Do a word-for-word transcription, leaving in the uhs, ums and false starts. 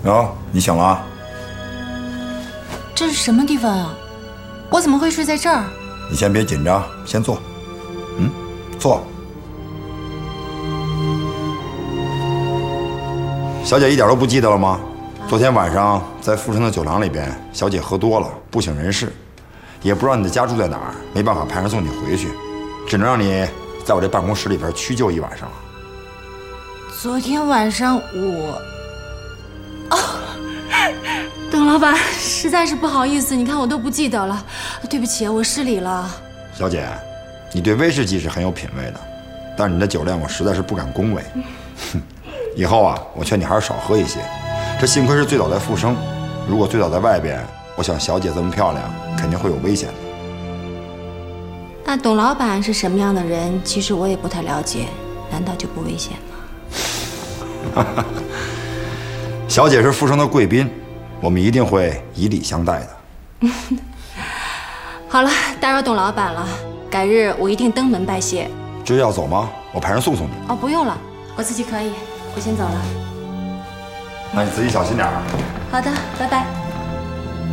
哟，你醒了啊？ 这是什么地方啊？我怎么会睡在这儿？ 你先别紧张，先坐。嗯，坐。小姐一点都不记得了吗？昨天晚上在富城的酒廊里边，小姐喝多了，不省人事，也不知道你的家住在哪儿，没办法派人送你回去，只能让你在我这办公室里边屈就一晚上。 昨天晚上我……哦，董老板，实在是不好意思，你看我都不记得了，对不起，我失礼了。 小姐，你对威士忌是很有品味的，但是你的酒量我实在是不敢恭维。以后啊，我劝你还是少喝一些。这幸亏是醉倒在富生，如果醉倒在外边，我想小姐这么漂亮，肯定会有危险的。 那董老板是什么样的人？其实我也不太了解，难道就不危险吗？ 小姐是富生的贵宾，我们一定会以礼相待的。 好了，打扰董老板了，改日我一定登门拜谢。 这要走吗？我派人送送你。 哦，不用了，我自己可以，我先走了。 那你自己小心点儿。 好的，拜拜。